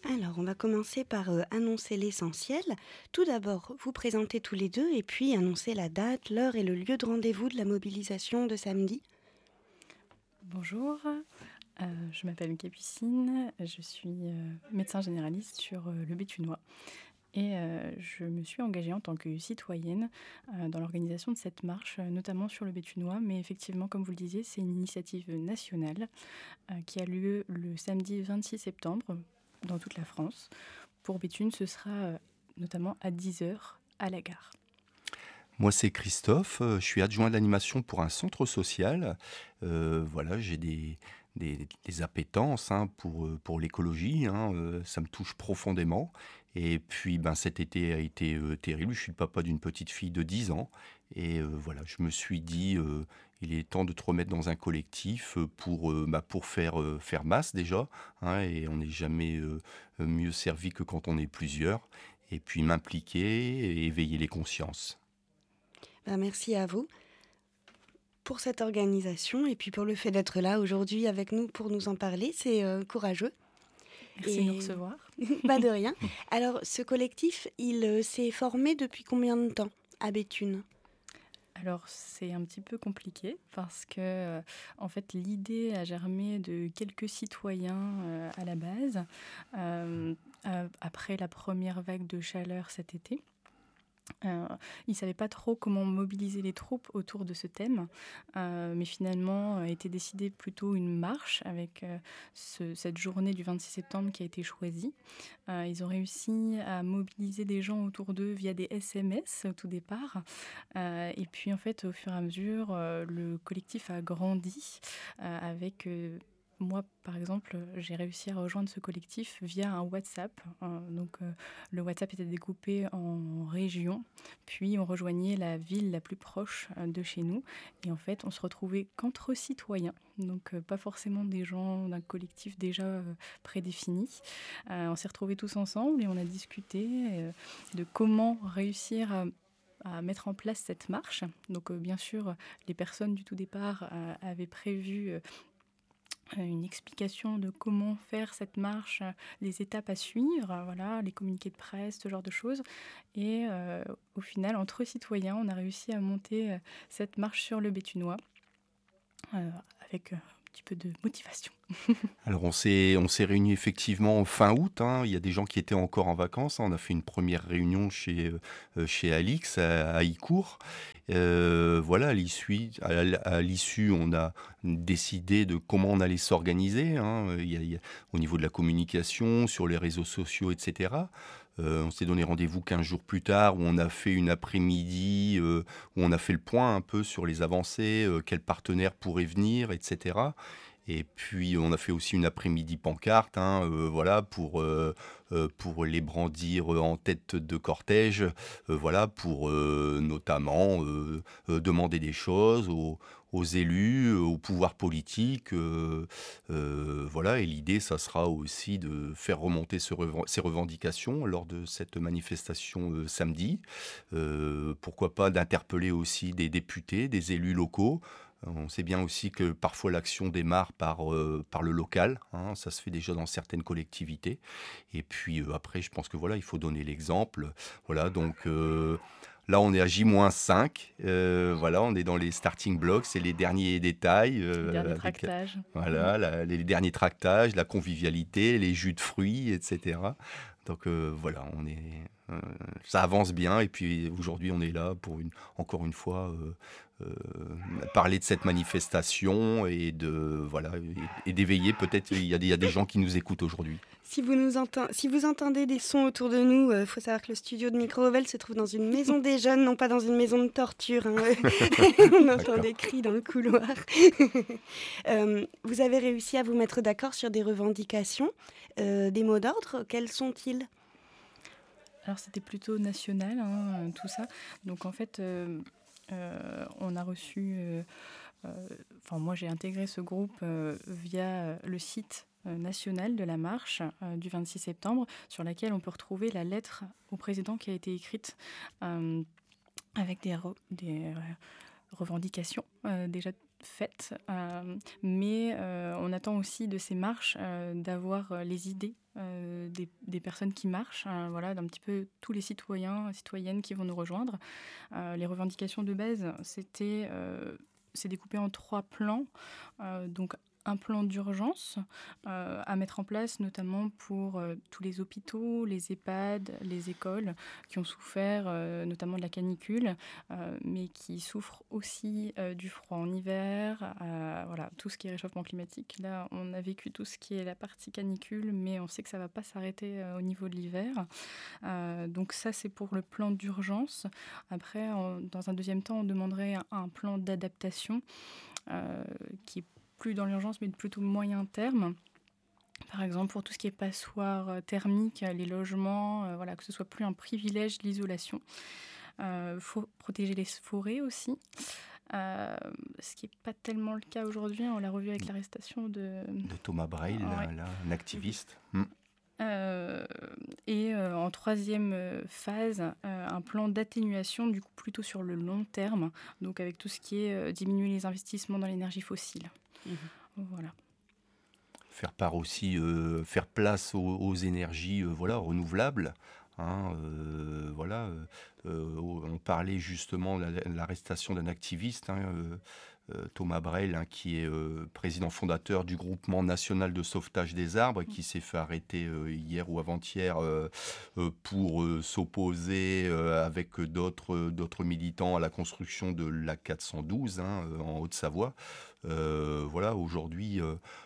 Alors, on va commencer par annoncer l'essentiel. Tout d'abord, vous présentez tous les deux et puis annoncer la date, l'heure et le lieu de rendez-vous de la mobilisation de samedi. Bonjour, je m'appelle Capucine, je suis médecin généraliste sur le Béthunois et je me suis engagée en tant que citoyenne dans l'organisation de cette marche, notamment sur le Béthunois. Mais effectivement, comme vous le disiez, c'est une initiative nationale qui a lieu le samedi 26 septembre dans toute la France. Pour Béthune, ce sera notamment à 10 heures à la gare. Moi, c'est Christophe, je suis adjoint d'animation pour un centre social. Voilà, j'ai des appétences, hein, pour l'écologie, hein, ça me touche profondément et puis, ben, cet été a été, terrible. Je suis le papa d'une petite fille de 10 ans et voilà, je me suis dit, «Il est temps de te remettre dans un collectif», pour faire masse déjà, hein, et on n'est jamais, mieux servi que quand on est plusieurs et puis m'impliquer et éveiller les consciences. Merci à vous pour cette organisation et puis pour le fait d'être là aujourd'hui avec nous pour nous en parler. C'est courageux. Merci de nous Et recevoir. pas de rien. Alors, ce collectif, il s'est formé depuis combien de temps à Béthune? Alors, c'est un petit peu compliqué parce que, en fait, l'idée a germé de quelques citoyens, à la base, après la première vague de chaleur cet été. Ils ne savaient pas trop comment mobiliser les troupes autour de ce thème, mais finalement, a été décidé plutôt une marche avec, cette journée du 26 septembre qui a été choisie. Ils ont réussi à mobiliser des gens autour d'eux via des SMS au tout départ, et puis en fait, au fur et à mesure, le collectif a grandi, avec, moi, par exemple, j'ai réussi à rejoindre ce collectif via un WhatsApp. Le WhatsApp était découpé en régions, puis on rejoignait la ville la plus proche de chez nous. Et en fait, on se retrouvait qu'entre citoyens, donc pas forcément des gens d'un collectif déjà prédéfini. On s'est retrouvés tous ensemble et on a discuté de comment réussir à mettre en place cette marche. Donc bien sûr, les personnes du tout départ avaient prévu une explication de comment faire cette marche, les étapes à suivre, voilà, les communiqués de presse, ce genre de choses. Et au final, entre citoyens, on a réussi à monter cette marche sur le Béthunois avec un petit peu de motivation. Alors on s'est réunis effectivement fin août, hein. Il y a des gens qui étaient encore en vacances, hein. On a fait une première réunion chez Alix à Icourt. Voilà, à l'issue, on a décidé de comment on allait s'organiser, hein. Il y a au niveau de la communication, sur les réseaux sociaux et cetera. On s'est donné rendez-vous 15 jours plus tard où on a fait une après-midi, où on a fait le point un peu sur les avancées, quels partenaires pourraient venir et cetera. Et puis on a fait aussi une après-midi pancarte, hein, voilà, pour les brandir en tête de cortège, voilà, pour notamment demander des choses aux élus, au pouvoir politique, voilà. Et l'idée, ça sera aussi de faire remonter ces revendications lors de cette manifestation samedi. Pourquoi pas d'interpeller aussi des députés, des élus locaux. On sait bien aussi que parfois l'action démarre par le local, hein, ça se fait déjà dans certaines collectivités. Et puis après, je pense que voilà, il faut donner l'exemple. Voilà, donc là, on est à J-5. Voilà, on est dans les starting blocks, c'est les derniers détails Les derniers avec tractages. voilà, les derniers tractages, la convivialité, les jus de fruits, etc. Donc voilà, ça avance bien. Et puis aujourd'hui, on est là pour encore une fois euh, parler de cette manifestation et voilà, et d'éveiller. Peut-être il y a des gens qui nous écoutent aujourd'hui. Si vous entendez des sons autour de nous, il faut savoir que le studio de Micro-Ovel se trouve dans une maison des jeunes, non pas dans une maison de torture, hein. On entend D'accord. des cris dans le couloir. Vous avez réussi à vous mettre d'accord sur des revendications, des mots d'ordre. Quels sont-ils? Alors c'était plutôt national, hein, tout ça. Donc en fait, on a reçu... Enfin, moi, j'ai intégré ce groupe via le site national de la marche du 26 septembre, sur laquelle on peut retrouver la lettre au président qui a été écrite avec des revendications déjà faites, mais on attend aussi de ces marches d'avoir les idées des personnes qui marchent, voilà, d'un petit peu tous les citoyens, citoyennes qui vont nous rejoindre. Les revendications de base, c'est découpé en 3 plans. Donc un plan d'urgence à mettre en place, notamment pour tous les hôpitaux, les EHPAD, les écoles qui ont souffert notamment de la canicule, mais qui souffrent aussi du froid en hiver, voilà, tout ce qui est réchauffement climatique. Là, on a vécu tout ce qui est la partie canicule, mais on sait que ça ne va pas s'arrêter au niveau de l'hiver. Donc ça, c'est pour le plan d'urgence. Après, dans un deuxième temps, on demanderait un plan d'adaptation qui est plus dans l'urgence, mais plutôt moyen terme. Par exemple, pour tout ce qui est passoires thermiques, les logements, voilà, que ce soit plus un privilège l'isolation. Faut protéger les forêts aussi, ce qui n'est pas tellement le cas aujourd'hui. On l'a revu avec l'arrestation de Thomas Breil, Ouais. là, un activiste. Et en troisième phase, un plan d'atténuation, du coup plutôt sur le long terme, donc avec tout ce qui est diminuer les investissements dans l'énergie fossile. Voilà. Faire place aux énergies voilà, renouvelables. Hein, on parlait justement de l'arrestation d'un activiste, Thomas Breil, qui est président fondateur du groupement national de sauvetage des arbres, qui s'est fait arrêter hier ou avant-hier pour s'opposer avec d'autres militants à la construction de l'A412 en Haute-Savoie. Voilà, aujourd'hui,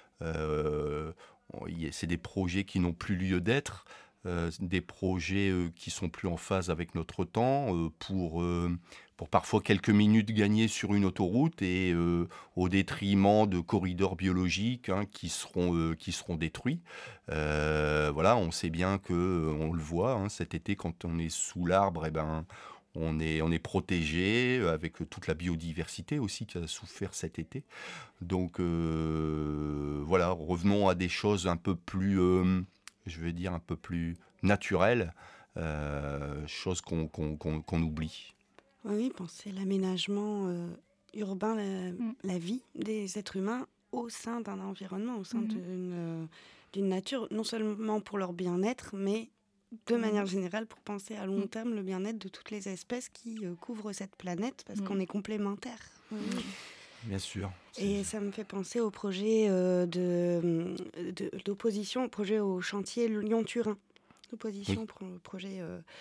c'est des projets qui n'ont plus lieu d'être. Des projets qui sont plus en phase avec notre temps pour parfois quelques minutes gagnées sur une autoroute et au détriment de corridors biologiques qui seront détruits. Voilà, on sait bien on le voit cet été quand on est sous l'arbre, on est protégé avec toute la biodiversité aussi qui a souffert cet été. Donc voilà, revenons à des choses un peu plus un peu plus naturel, chose qu'on oublie. Oui, penser l'aménagement urbain, la vie des êtres humains au sein d'un environnement, au sein d'une nature, non seulement pour leur bien-être, mais de manière générale pour penser à long terme le bien-être de toutes les espèces qui couvrent cette planète, parce qu'on est complémentaires. Bien sûr. Et ça me fait penser au projet d'opposition, au projet au chantier Lyon-Turin. Opposition pour le projet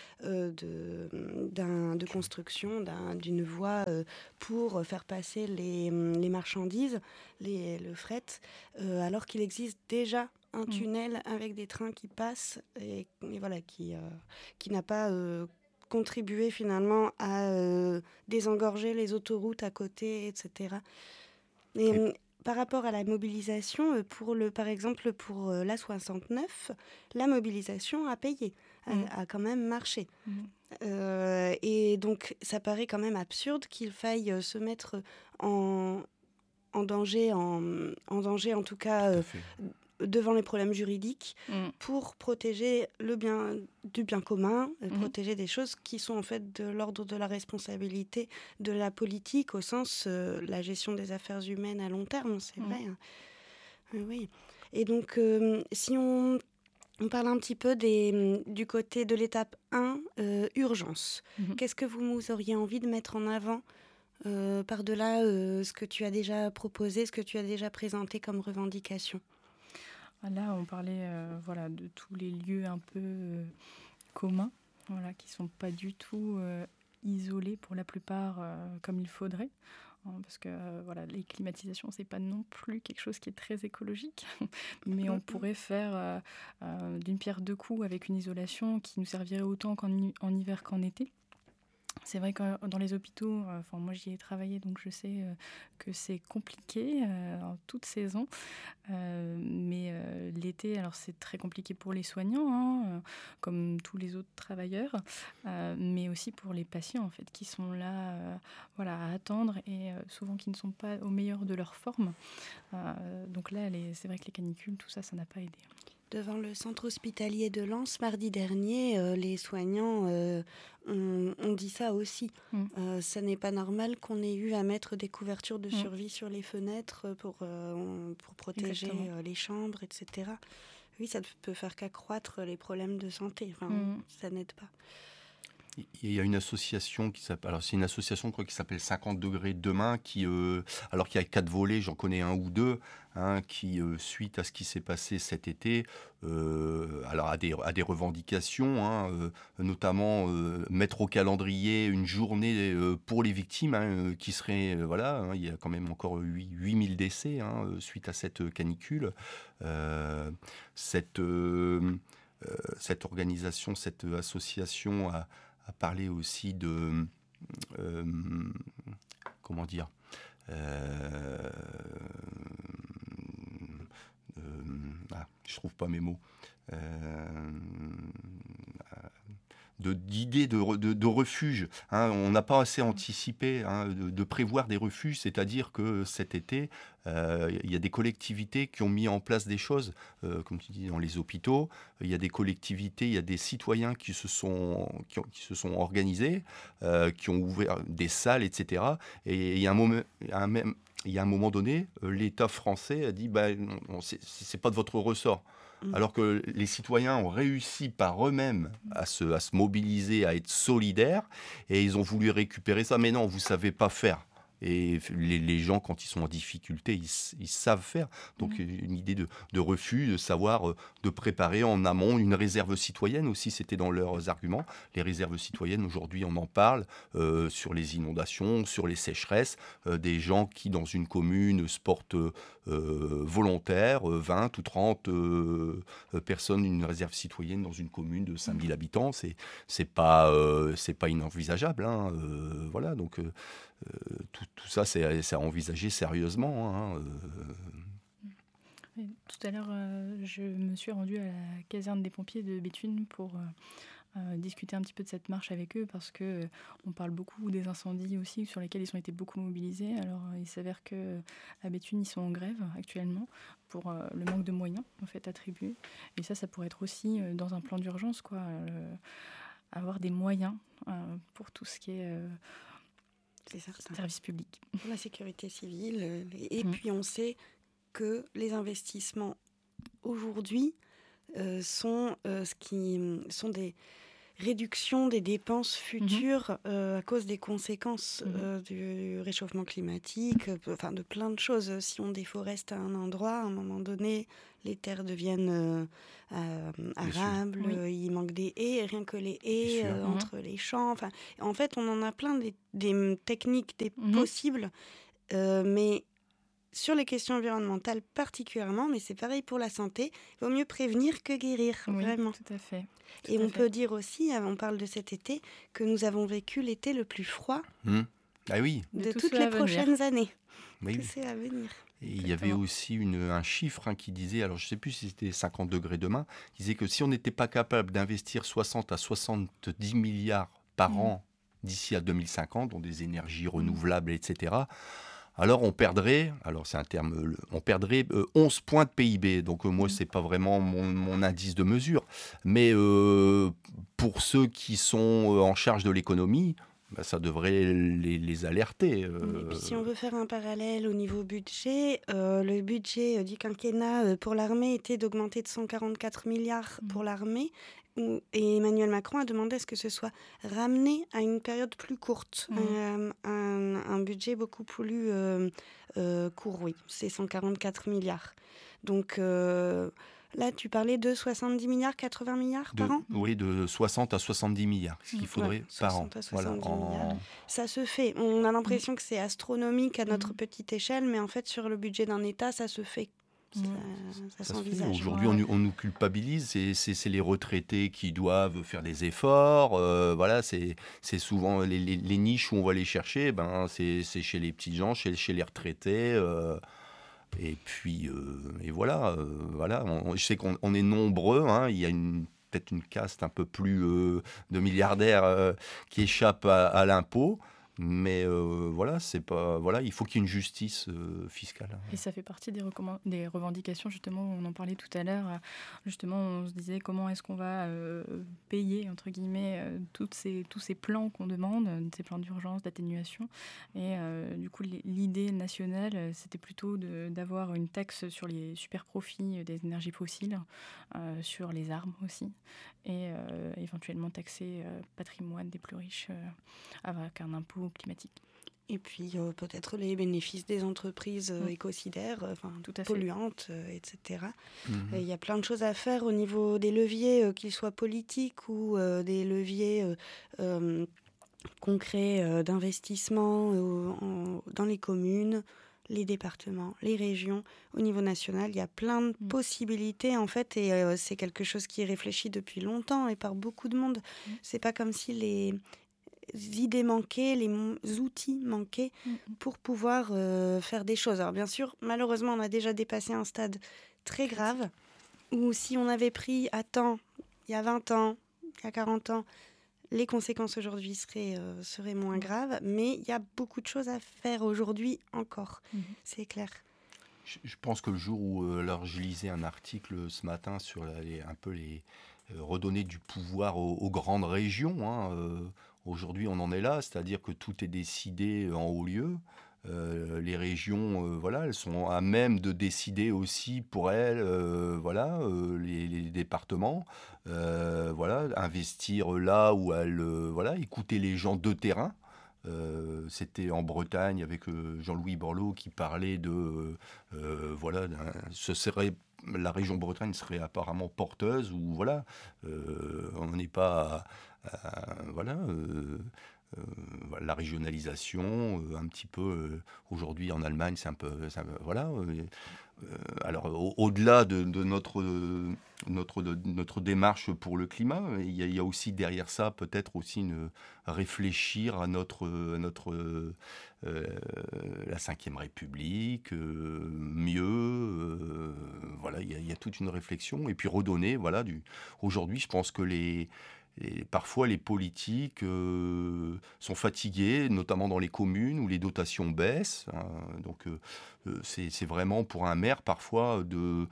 de construction d'une voie pour faire passer les marchandises, le fret, alors qu'il existe déjà un tunnel avec des trains qui passent et voilà, qui n'a pas contribué finalement à désengorger les autoroutes à côté, etc. Et par rapport à la mobilisation, par exemple pour l'A69, la mobilisation a payé, a quand même marché. Et donc ça paraît quand même absurde qu'il faille se mettre en danger, en tout cas devant les problèmes juridiques, pour protéger du bien commun, protéger des choses qui sont en fait de l'ordre de la responsabilité de la politique au sens la gestion des affaires humaines à long terme, c'est vrai. Oui. Et donc, si on parle un petit peu du côté de l'étape 1, urgence, qu'est-ce que vous auriez envie de mettre en avant par-delà ce que tu as déjà proposé, ce que tu as déjà présenté comme revendication? Là, on parlait de tous les lieux un peu communs, qui ne sont pas du tout isolés pour la plupart comme il faudrait. Parce que les climatisations, ce n'est pas non plus quelque chose qui est très écologique. Mais on pourrait faire d'une pierre deux coups avec une isolation qui nous servirait autant en hiver qu'en été. C'est vrai que dans les hôpitaux, moi j'y ai travaillé, donc je sais que c'est compliqué en toute saison. Mais l'été, alors c'est très compliqué pour les soignants, comme tous les autres travailleurs, mais aussi pour les patients en fait, qui sont là à attendre et souvent qui ne sont pas au meilleur de leur forme. Donc là, c'est vrai que les canicules, tout ça, ça n'a pas aidé. devant le centre hospitalier de Lens mardi dernier, les soignants ont dit ça aussi. Ça n'est pas normal qu'on ait eu à mettre des couvertures de survie sur les fenêtres pour protéger les chambres, etc. Oui, ça ne peut faire qu'accroître les problèmes de santé. Ça n'aide pas. Il y a une association qui s'appelle, alors c'est une association qui s'appelle 50 degrés demain, qui, alors qu'il y a 4 volets, j'en connais un ou deux, qui, suite à ce qui s'est passé cet été, alors à des revendications, notamment mettre au calendrier une journée pour les victimes, qui serait, il y a quand même encore 8000 décès suite à cette canicule. Cette organisation, cette association a parlé aussi de comment dire je trouve pas mes mots, d'idées de refuge. On n'a pas assez anticipé de prévoir des refuges, c'est-à-dire que cet été, il y a des collectivités qui ont mis en place des choses, comme tu dis, dans les hôpitaux. Il y a des collectivités, il y a des citoyens qui se sont organisés, qui ont ouvert des salles, etc. Et il y a un moment donné, l'État français a dit c'est pas de votre ressort. Alors que les citoyens ont réussi par eux-mêmes à se mobiliser, à être solidaires, et ils ont voulu récupérer ça. Mais non, vous ne savez pas faire. Et les gens, quand ils sont en difficulté, ils savent faire. Donc une idée de refus, de savoir, de préparer en amont une réserve citoyenne aussi, c'était dans leurs arguments. Les réserves citoyennes, aujourd'hui, on en parle sur les inondations, sur les sécheresses, des gens qui, dans une commune, se portent volontaires, 20 ou 30 personnes, une réserve citoyenne dans une commune de 5000 habitants, c'est pas inenvisageable. Voilà, donc tout ça, c'est à envisager sérieusement. Tout à l'heure, je me suis rendue à la caserne des pompiers de Béthune pour discuter un petit peu de cette marche avec eux, parce que on parle beaucoup des incendies aussi, sur lesquels ils ont été beaucoup mobilisés. Alors, il s'avère qu'à Béthune, ils sont en grève actuellement pour le manque de moyens en fait attribués. Et ça pourrait être aussi dans un plan d'urgence, avoir des moyens pour tout ce qui est service public. Pour la sécurité civile. Et puis on sait que les investissements aujourd'hui sont des réductions des dépenses futures à cause des conséquences du réchauffement climatique, de plein de choses. Si on déforeste à un endroit, à un moment donné, les terres deviennent arables, il manque des haies, et rien que les haies entre les champs. En fait, on en a plein des techniques, des possibles, mais sur les questions environnementales particulièrement, mais c'est pareil pour la santé, il vaut mieux prévenir que guérir, vraiment. Tout à fait. Et on peut dire aussi, on parle de cet été, que nous avons vécu l'été le plus froid de toutes les prochaines années. C'est à venir. Et il y avait aussi un chiffre qui disait, alors je ne sais plus si c'était 50 degrés demain, qui disait que si on n'était pas capable d'investir 60 à 70 milliards par an d'ici à 2050, dans des énergies renouvelables, etc., alors on perdrait, c'est un terme, on perdrait 11 points de PIB. Donc moi, ce n'est pas vraiment mon indice de mesure. Mais pour ceux qui sont en charge de l'économie, ça devrait les alerter. Et puis si on veut faire un parallèle au niveau budget, le budget du quinquennat pour l'armée était d'augmenter de 144 milliards pour l'armée. Et Emmanuel Macron a demandé à ce que ce soit ramené à une période plus courte, un budget beaucoup plus court, c'est 144 milliards. Donc là, tu parlais de 70 milliards, 80 milliards par an ? Oui, de 60 à 70 milliards, ce qu'il faudrait par an. 60 à 70 milliards. Ça se fait. On a l'impression que c'est astronomique à notre petite échelle, mais en fait, sur le budget d'un État, ça se fait. Ça s'envisage. Aujourd'hui, on nous culpabilise. C'est les retraités qui doivent faire des efforts. C'est souvent les niches où on va les chercher. C'est chez les petits gens, chez les retraités. Et puis, voilà. Je sais qu'on est nombreux. Il y a peut-être une caste un peu plus de milliardaires qui échappent à l'impôt. Mais voilà, c'est pas, voilà, il faut qu'il y ait une justice fiscale. Et ça fait partie des revendications, justement, on en parlait tout à l'heure. Justement, on se disait comment est-ce qu'on va payer, entre guillemets, tous ces plans qu'on demande, ces plans d'urgence, d'atténuation. Et du coup, l'idée nationale, c'était plutôt d'avoir une taxe sur les super profits des énergies fossiles, sur les armes aussi, et éventuellement taxer patrimoine des plus riches avec un impôt climatique. Et puis peut-être les bénéfices des entreprises écocidaires, polluantes, etc. Il y a plein de choses à faire au niveau des leviers, qu'ils soient politiques ou des leviers concrets d'investissement dans les communes, les départements, les régions. Au niveau national, il y a plein de possibilités en fait, et c'est quelque chose qui est réfléchi depuis longtemps et par beaucoup de monde. C'est pas comme si les idées manquaient, les outils manquaient pour pouvoir faire des choses. Alors bien sûr, malheureusement, on a déjà dépassé un stade très grave où si on avait pris à temps, il y a 20 ans, il y a 40 ans, les conséquences aujourd'hui seraient moins graves, mais il y a beaucoup de choses à faire aujourd'hui encore, c'est clair. Je pense que le jour où alors je lisais un article ce matin sur redonner du pouvoir aux grandes régions, aujourd'hui on en est là, c'est-à-dire que tout est décidé en haut lieu. Les régions, voilà, elles sont à même de décider aussi pour elles, les départements, voilà, investir là où elles, voilà, écouter les gens de terrain. C'était en Bretagne avec Jean-Louis Borloo qui parlait de, voilà, la région Bretagne serait apparemment porteuse, ou voilà, on n'est pas, voilà. La régionalisation, un petit peu, aujourd'hui en Allemagne, c'est un peu, voilà. Alors, au-delà de notre démarche pour le climat, il y a aussi derrière ça peut-être aussi réfléchir à la Cinquième République, mieux, voilà, il y a toute une réflexion, et puis redonner, voilà, aujourd'hui, je pense que parfois, les politiques sont fatigués, notamment dans les communes où les dotations baissent. Donc, c'est vraiment pour un maire parfois de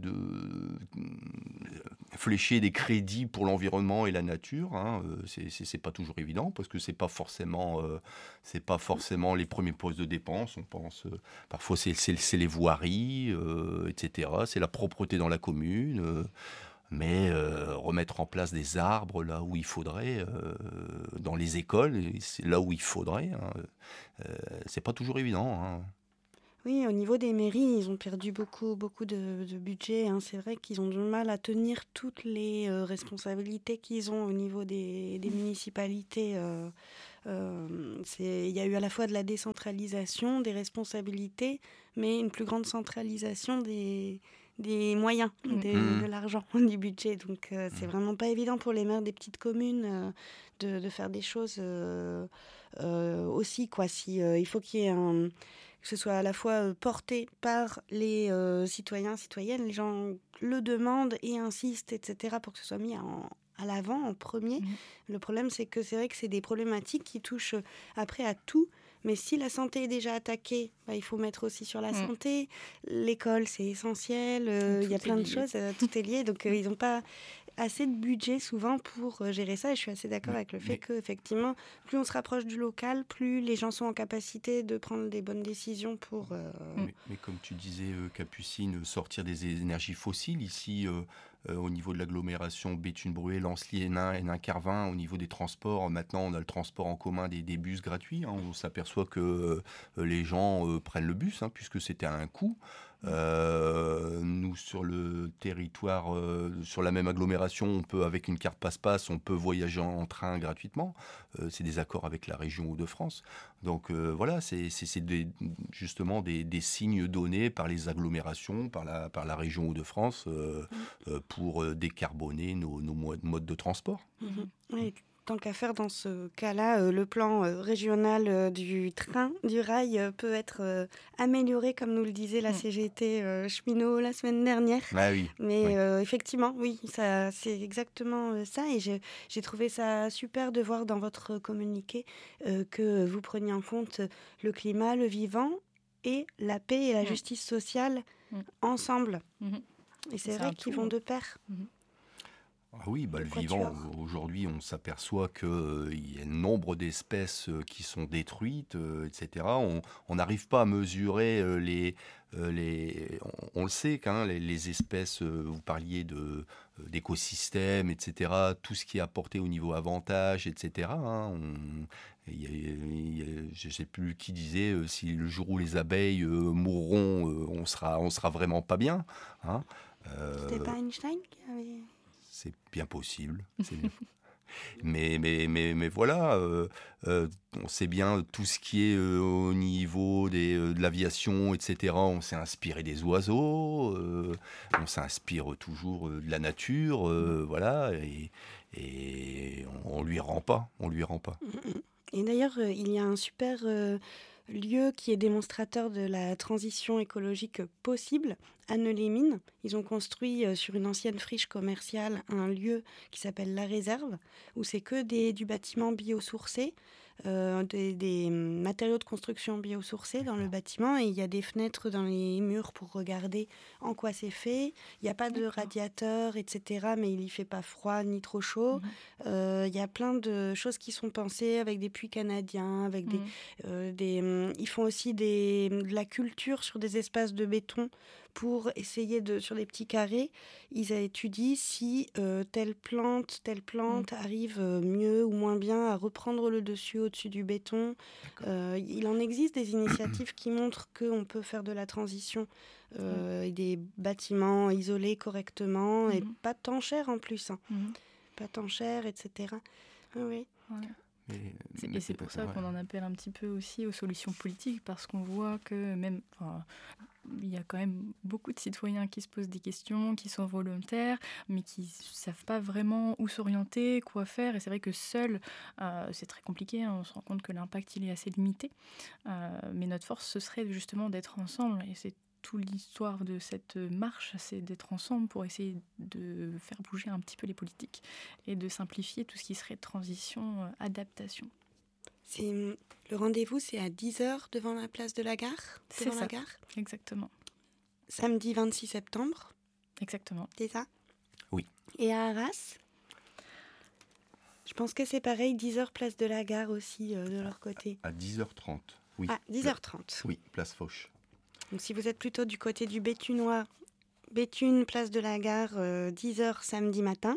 flécher des crédits pour l'environnement et la nature. C'est pas toujours évident parce que c'est pas forcément les premiers postes de dépenses. On pense parfois c'est les voiries, etc. C'est la propreté dans la commune. Mais remettre en place des arbres là où il faudrait, dans les écoles, c'est là où il faudrait, c'est pas toujours évident. Oui, au niveau des mairies, ils ont perdu beaucoup de budget. C'est vrai qu'ils ont du mal à tenir toutes les responsabilités qu'ils ont au niveau des municipalités. Il y a eu à la fois de la décentralisation des responsabilités, mais une plus grande centralisation des moyens, de l'argent, du budget. Donc, c'est vraiment pas évident pour les maires des petites communes de faire des choses aussi, quoi. Il faut qu'il y ait que ce soit à la fois porté par les citoyens, citoyennes, les gens le demandent et insistent, etc., pour que ce soit mis à l'avant, en premier. Le problème, c'est que c'est vrai que c'est des problématiques qui touchent après à tout. Mais si la santé est déjà attaquée, il faut mettre aussi sur la santé. L'école, c'est essentiel. Il y a plein de choses. Tout est lié. Donc, ils n'ont pas assez de budget souvent pour gérer ça. Et je suis assez d'accord avec le fait qu'effectivement, plus on se rapproche du local, plus les gens sont en capacité de prendre des bonnes décisions pour... Mais comme tu disais, Capucine, sortir des énergies fossiles, ici, au niveau de l'agglomération Béthune-Bruay, Lens-Lié, Hénin-Carvin, au niveau des transports, maintenant on a le transport en commun des bus gratuits. On s'aperçoit que les gens prennent le bus, puisque c'était à un coût. Nous, sur le territoire, sur la même agglomération, on peut, avec une carte passe-passe, on peut voyager en train gratuitement. C'est des accords avec la région Hauts-de-France. Donc voilà, c'est justement des signes donnés par les agglomérations, par la région Hauts-de-France, pour décarboner nos modes de transport. Oui, tant qu'à faire dans ce cas-là, le plan régional du train, du rail, peut être amélioré, comme nous le disait la CGT cheminot la semaine dernière. Ah oui. Mais effectivement, oui, ça, c'est exactement ça. Et j'ai trouvé ça super de voir dans votre communiqué que vous preniez en compte le climat, le vivant et la paix et la justice sociale ensemble. Et c'est vrai qu'ils vont de pair. Ah oui, le vivant, aujourd'hui, on s'aperçoit qu'il y a un nombre d'espèces qui sont détruites, etc. On n'arrive pas à mesurer on le sait, les espèces, vous parliez d'écosystèmes, etc., tout ce qui est apporté au niveau avantage, etc. Je ne sais plus qui disait, si le jour où les abeilles mourront, on sera vraiment pas bien. C'était pas Einstein qui avait... C'est bien possible. Mais voilà, on sait bien tout ce qui est au niveau de l'aviation, etc. On s'est inspiré des oiseaux, on s'inspire toujours de la nature, voilà, et on lui rend pas, Et d'ailleurs, il y a un super lieu qui est démonstrateur de la transition écologique possible, Anne-les-Mines. Ils ont construit sur une ancienne friche commerciale un lieu qui s'appelle La Réserve, où c'est que du bâtiment biosourcé, des matériaux de construction biosourcés dans le bâtiment, et il y a des fenêtres dans les murs pour regarder en quoi c'est fait. Il n'y a pas de radiateur, etc., mais il n'y fait pas froid ni trop chaud. Il y a plein de choses qui sont pensées avec des puits canadiens, avec ils font aussi de la culture sur des espaces de béton pour essayer sur des petits carrés, ils étudient si telle plante arrive mieux ou moins bien à reprendre le dessus au-dessus du béton. Il en existe des initiatives qui montrent qu'on peut faire de la transition et des bâtiments isolés correctement et pas tant cher en plus. Pas tant cher, etc. Oui. Et c'est pour ça qu'on en appelle un petit peu aussi aux solutions politiques, parce qu'on voit que même... il y a quand même beaucoup de citoyens qui se posent des questions, qui sont volontaires, mais qui ne savent pas vraiment où s'orienter, quoi faire. Et c'est vrai que seul, c'est très compliqué. On se rend compte que l'impact, il est assez limité. Mais notre force, ce serait justement d'être ensemble. Et c'est toute l'histoire de cette marche, c'est d'être ensemble pour essayer de faire bouger un petit peu les politiques et de simplifier tout ce qui serait transition, adaptation. Le rendez-vous, c'est à 10h devant la place de la gare. C'est ça, exactement. Samedi 26 septembre. Exactement. C'est ça ? Oui. Et à Arras ? Je pense que c'est pareil, 10h place de la gare aussi, de leur côté. À 10h30, oui. Ah, 10h30. Oui, place Foch. Donc si vous êtes plutôt du côté du Béthunois, Béthune, place de la gare, 10h samedi matin.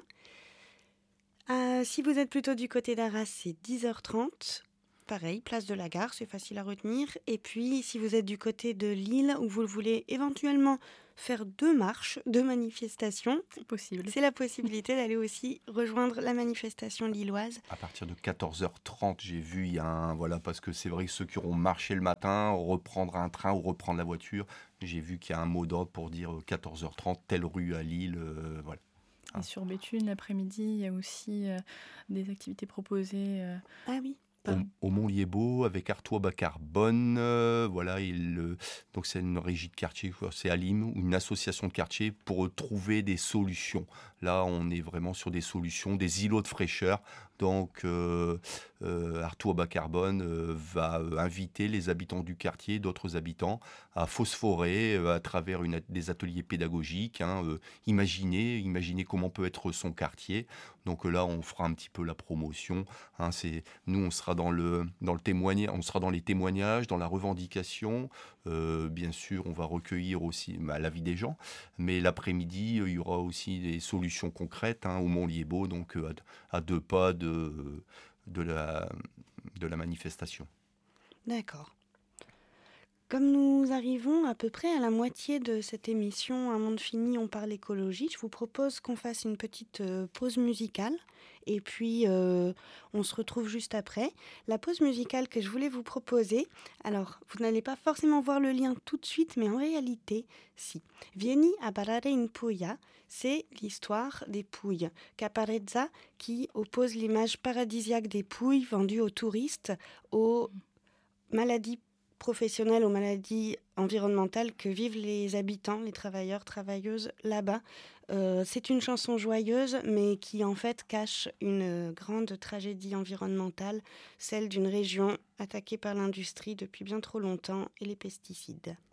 Si vous êtes plutôt du côté d'Arras, c'est 10h30. Pareil, place de la gare, c'est facile à retenir. Et puis, si vous êtes du côté de Lille, où vous voulez éventuellement faire 2 marches, 2 manifestations, c'est possible. C'est la possibilité d'aller aussi rejoindre la manifestation lilloise. À partir de 14h30, j'ai vu, parce que c'est vrai que ceux qui auront marché le matin, reprendre un train ou reprendre la voiture, j'ai vu qu'il y a un mot d'ordre pour dire 14h30, telle rue à Lille, voilà. Et sur Béthune, l'après-midi, il y a aussi des activités proposées. Ah oui. Au Mont-Liébaud avec Artois Carbone, donc c'est une régie de quartier, c'est Alim, une association de quartier pour trouver des solutions. Là, on est vraiment sur des solutions, des îlots de fraîcheur. Donc, Artois Carbone va inviter les habitants du quartier, d'autres habitants, à phosphorer à travers des ateliers pédagogiques. Imaginer comment peut être son quartier. Donc là, on fera un petit peu la promotion. Nous, on sera dans le témoignage, on sera dans les témoignages, dans la revendication. Bien sûr, on va recueillir aussi l'avis des gens. Mais l'après-midi, il y aura aussi des solutions concrètes au Mont-Liébaud, donc à 2 pas de la manifestation. D'accord. Comme nous arrivons à peu près à la moitié de cette émission Un monde fini, on parle écologie, je vous propose qu'on fasse une petite pause musicale et puis on se retrouve juste après. La pause musicale que je voulais vous proposer, alors vous n'allez pas forcément voir le lien tout de suite, mais en réalité, si. Vieni a parare in Puglia, c'est l'histoire des Pouilles. Caparezza qui oppose l'image paradisiaque des Pouilles vendues aux touristes aux maladies professionnelles, aux maladies environnementales que vivent les habitants, les travailleurs, travailleuses là-bas. C'est une chanson joyeuse, mais qui en fait cache une grande tragédie environnementale, celle d'une région attaquée par l'industrie depuis bien trop longtemps et les pesticides.